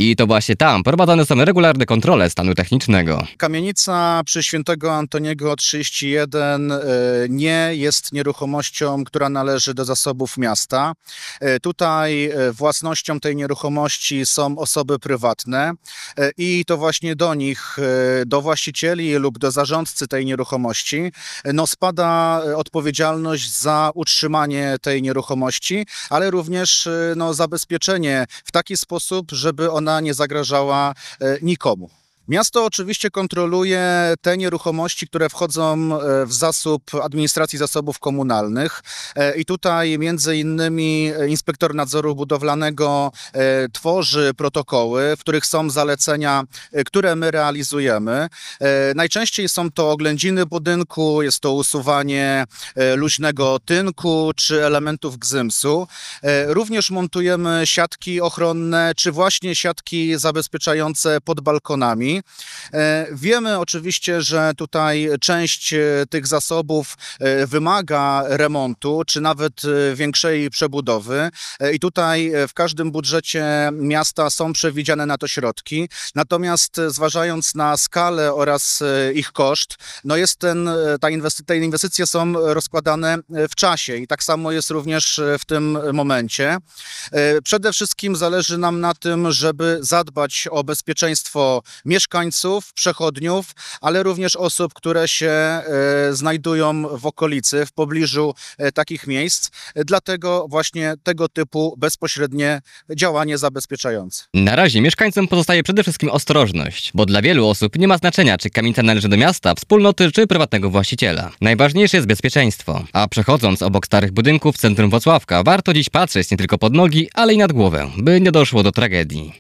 I to właśnie tam prowadzone są regularne kontrole stanu technicznego. Kamienica przy Świętego Antoniego 31 nie jest nieruchomością, która należy do zasobów miasta. Tutaj własnością tej nieruchomości są osoby prywatne i to właśnie do nich, do właścicieli lub do zarządcy tej nieruchomości, spada odpowiedzialność za utrzymanie tej nieruchomości, ale również zabezpieczenie w taki sposób, żeby ona nie zagrażała nikomu. Miasto oczywiście kontroluje te nieruchomości, które wchodzą w zasób administracji zasobów komunalnych i tutaj między innymi inspektor nadzoru budowlanego tworzy protokoły, w których są zalecenia, które my realizujemy. Najczęściej są to oględziny budynku, jest to usuwanie luźnego tynku czy elementów gzymsu. Również montujemy siatki ochronne czy właśnie siatki zabezpieczające pod balkonami. Wiemy oczywiście, że tutaj część tych zasobów wymaga remontu, czy nawet większej przebudowy i tutaj w każdym budżecie miasta są przewidziane na to środki. Natomiast zważając na skalę oraz ich koszt, te inwestycje są rozkładane w czasie i tak samo jest również w tym momencie. Przede wszystkim zależy nam na tym, żeby zadbać o bezpieczeństwo mieszkańców, przechodniów, ale również osób, które się znajdują w okolicy, w pobliżu takich miejsc. Dlatego właśnie tego typu bezpośrednie działanie zabezpieczające. Na razie mieszkańcom pozostaje przede wszystkim ostrożność, bo dla wielu osób nie ma znaczenia, czy kamienica należy do miasta, wspólnoty czy prywatnego właściciela. Najważniejsze jest bezpieczeństwo, a przechodząc obok starych budynków w centrum Włocławka, warto dziś patrzeć nie tylko pod nogi, ale i nad głowę, by nie doszło do tragedii.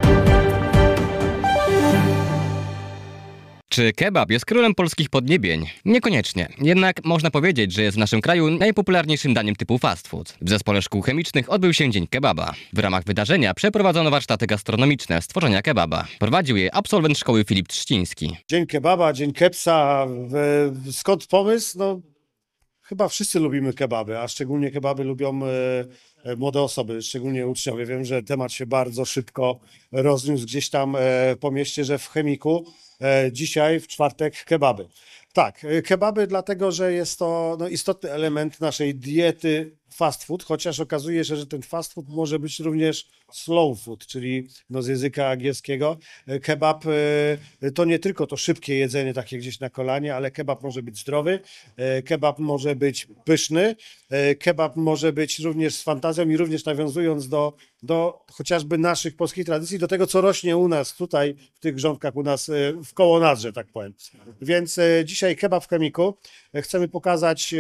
Czy kebab jest królem polskich podniebień? Niekoniecznie. Jednak można powiedzieć, że jest w naszym kraju najpopularniejszym daniem typu fast food. W Zespole Szkół Chemicznych odbył się Dzień Kebaba. W ramach wydarzenia przeprowadzono warsztaty gastronomiczne stworzenia kebaba. Prowadził je absolwent szkoły Filip Trzciński. Dzień kebaba, dzień kepsa. Skąd pomysł? Chyba wszyscy lubimy kebaby, a szczególnie kebaby lubią młode osoby, szczególnie uczniowie. Wiem, że temat się bardzo szybko rozniósł gdzieś tam po mieście, że w Chemiku dzisiaj, w czwartek, kebaby. Tak, kebaby dlatego, że jest to istotny element naszej diety fast food, chociaż okazuje się, że ten fast food może być również slow food, czyli z języka angielskiego. Kebab to nie tylko to szybkie jedzenie, takie gdzieś na kolanie, ale kebab może być zdrowy, kebab może być pyszny, kebab może być również z fantazją i również nawiązując do chociażby naszych polskich tradycji, do tego, co rośnie u nas tutaj, w tych grządkach u nas w koło nas, że tak powiem. Więc dzisiaj kebab w Chemiku. Chcemy pokazać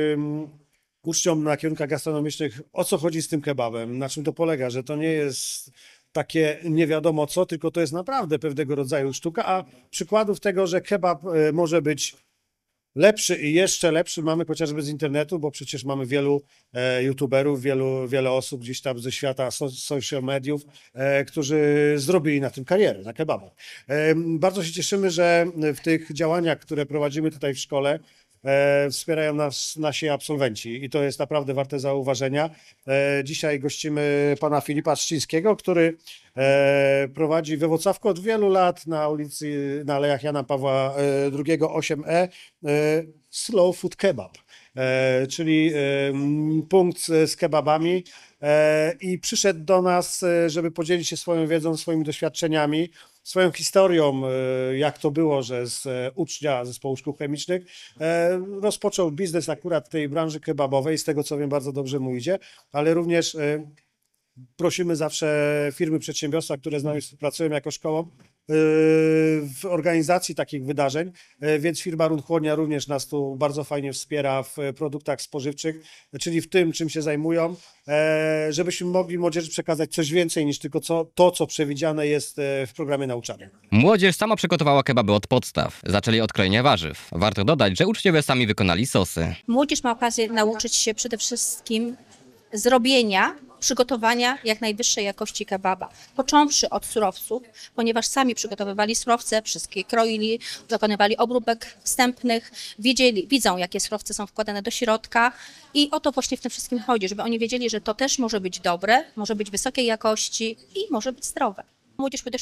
uczniom na kierunkach gastronomicznych, o co chodzi z tym kebabem, na czym to polega, że to nie jest takie nie wiadomo co, tylko to jest naprawdę pewnego rodzaju sztuka, a przykładów tego, że kebab może być lepszy i jeszcze lepszy mamy chociażby z internetu, bo przecież mamy wielu youtuberów, wiele osób gdzieś tam ze świata social mediów, którzy zrobili na tym karierę, na kebabach. Bardzo się cieszymy, że w tych działaniach, które prowadzimy tutaj w szkole, wspierają nas nasi absolwenci i to jest naprawdę warte zauważenia. Dzisiaj gościmy pana Filipa Trzcińskiego, który prowadzi we Włocławku od wielu lat na ulicy, na Alejach Jana Pawła II 8E Slow Food Kebab, czyli punkt z kebabami i przyszedł do nas, żeby podzielić się swoją wiedzą, swoimi doświadczeniami, swoją historią, jak to było, że z ucznia Zespołu Szkół Chemicznych rozpoczął biznes akurat w tej branży kebabowej, z tego co wiem bardzo dobrze mu idzie, ale również prosimy zawsze firmy, przedsiębiorstwa, które z nami współpracują jako szkołą, w organizacji takich wydarzeń, więc firma Runchłonia również nas tu bardzo fajnie wspiera w produktach spożywczych, czyli w tym, czym się zajmują, żebyśmy mogli młodzieży przekazać coś więcej niż tylko to, co przewidziane jest w programie nauczania. Młodzież sama przygotowała kebaby od podstaw. Zaczęli od krojenia warzyw. Warto dodać, że uczniowie sami wykonali sosy. Młodzież ma okazję nauczyć się przede wszystkim zrobienia, przygotowania jak najwyższej jakości kebaba, począwszy od surowców, ponieważ sami przygotowywali surowce, wszystkie kroili, dokonywali obróbek wstępnych, widzą jakie surowce są wkładane do środka i o to właśnie w tym wszystkim chodzi, żeby oni wiedzieli, że to też może być dobre, może być wysokiej jakości i może być zdrowe. Młodzież